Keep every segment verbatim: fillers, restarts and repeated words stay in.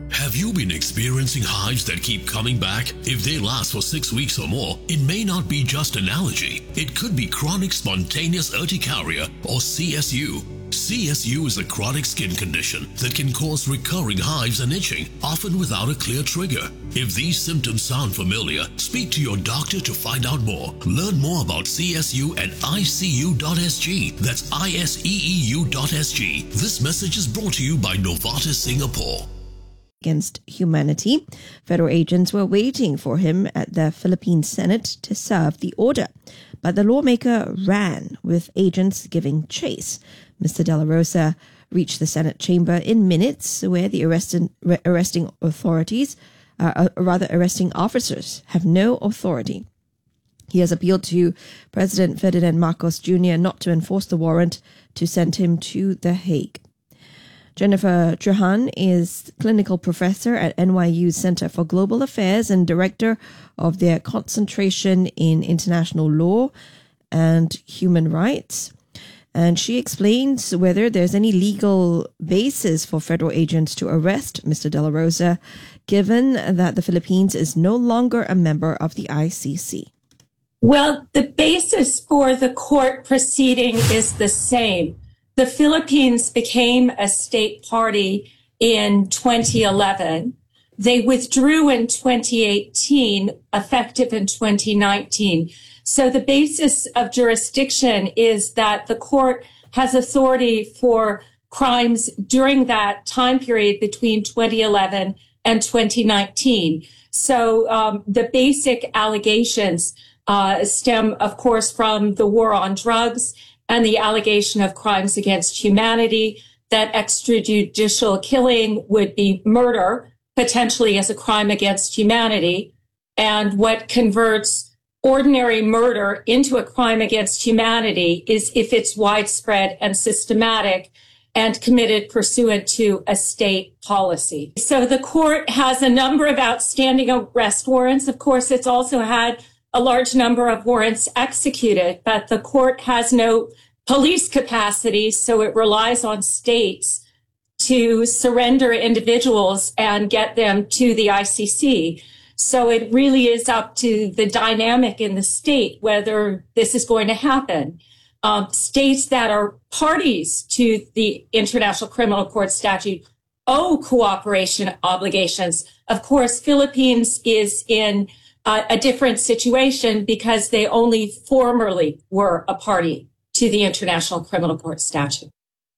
Have you been experiencing hives that keep coming back? If they last for six weeks or more, it may not be just an allergy. It could be chronic spontaneous urticaria or C S U. C S U is a chronic skin condition that can cause recurring hives and itching, often without a clear trigger. If these symptoms sound familiar, speak to your doctor to find out more. Learn more about C S U at I C U dot S G. That's I S E E U dot S G. This message is brought to you by Novartis Singapore. Against humanity. Federal agents were waiting for him at the Philippine Senate to serve the order, but the lawmaker ran, with agents giving chase. Mister De La Rosa reached the Senate chamber in minutes, where the arresting, arresting authorities, uh, rather arresting officers, have no authority. He has appealed to President Ferdinand Marcos Junior not to enforce the warrant to send him to The Hague. Jennifer Trehan is clinical professor at N Y U's Center for Global Affairs and director of their concentration in international law and human rights. And she explains whether there's any legal basis for federal agents to arrest Mister De La Rosa, given that the Philippines is no longer a member of the I C C. Well, the basis for the court proceeding is the same. The Philippines became a state party in twenty eleven. They withdrew in twenty eighteen, effective in twenty nineteen. So the basis of jurisdiction is that the court has authority for crimes during that time period between twenty eleven and twenty nineteen. So um, the basic allegations uh, stem, of course, from the war on drugs and the allegation of crimes against humanity, that extrajudicial killing would be murder, potentially as a crime against humanity, and what converts ordinary murder into a crime against humanity is if it's widespread and systematic and committed pursuant to a state policy. So the court has a number of outstanding arrest warrants. Of course, it's also had a large number of warrants executed, but the court has no police capacity, so it relies on states to surrender individuals and get them to the I C C. So it really is up to the dynamic in the state whether this is going to happen. Um, states that are parties to the International Criminal Court statute owe cooperation obligations. Of course, Philippines is in Uh, a different situation because they only formerly were a party to the International Criminal Court statute.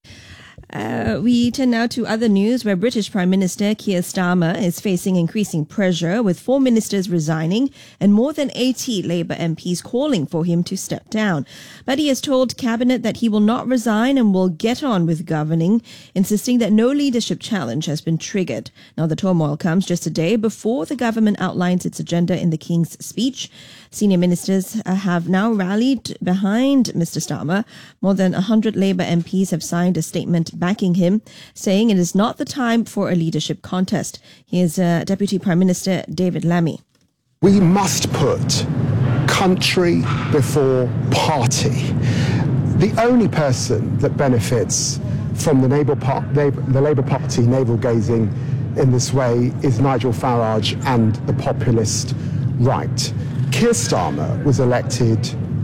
Uh, we turn now to other news, where British Prime Minister Keir Starmer is facing increasing pressure, with four ministers resigning and more than eighty Labour M Ps calling for him to step down. But he has told Cabinet that he will not resign and will get on with governing, insisting that no leadership challenge has been triggered. Now, the turmoil comes just a day before the government outlines its agenda in the King's Speech. Senior ministers uh, have now rallied behind Mister Starmer. More than one hundred Labour M Ps have signed a statement backing him, saying it is not the time for a leadership contest. Here's uh, Deputy Prime Minister David Lammy. We must put country before party. The only person that benefits from the, Labour Par- the Labour Party navel-gazing in this way is Nigel Farage and the populist right. Keir Starmer was elected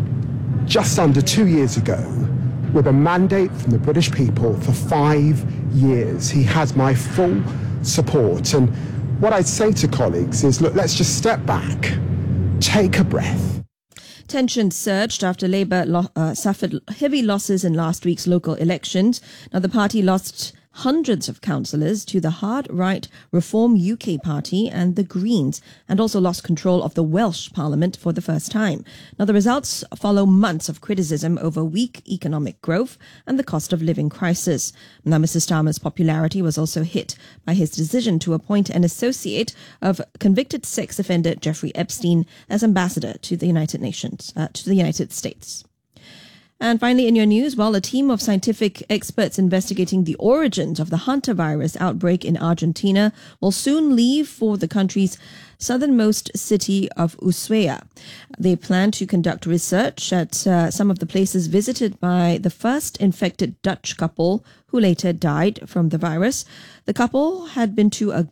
just under two years ago with a mandate from the British people for five years. He has my full support. And what I'd say to colleagues is, look, let's just step back, take a breath. Tensions surged after Labour lo- uh, suffered heavy losses in last week's local elections. Now, the party lost hundreds of councillors to the hard-right Reform U K Party and the Greens, and also lost control of the Welsh Parliament for the first time. Now, the results follow months of criticism over weak economic growth and the cost of living crisis. Now, Mister Starmer's popularity was also hit by his decision to appoint an associate of convicted sex offender Jeffrey Epstein as ambassador to the United Nations, uh, to the United States. And finally, in your news, well, a team of scientific experts investigating the origins of the hantavirus outbreak in Argentina will soon leave for the country's southernmost city of Ushuaia. They plan to conduct research at uh, some of the places visited by the first infected Dutch couple who later died from the virus. The couple had been to a